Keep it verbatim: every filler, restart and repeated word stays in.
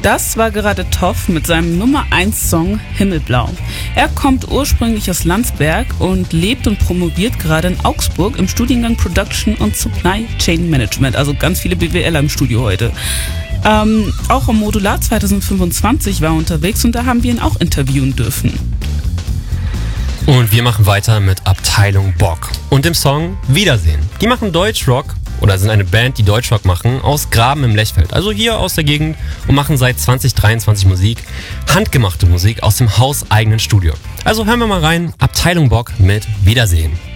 Das war gerade Toff mit seinem Nummer eins Song Himmelblau. Er kommt ursprünglich aus Landsberg und lebt und promoviert gerade in Augsburg im Studiengang Production und Supply Chain Management. Also ganz viele B W Ler im Studio heute. Ähm, auch am Modular zwanzig fünfundzwanzig war er unterwegs und da haben wir ihn auch interviewen dürfen. Und wir machen weiter mit Abteilung Bock und dem Song Wiedersehen. Die machen Deutschrock oder sind eine Band, die Deutschrock machen, aus Graben im Lechfeld, also hier aus der Gegend, und machen seit zwanzig dreiundzwanzig Musik, handgemachte Musik aus dem hauseigenen Studio. Also hören wir mal rein, Abteilung Bock mit Wiedersehen.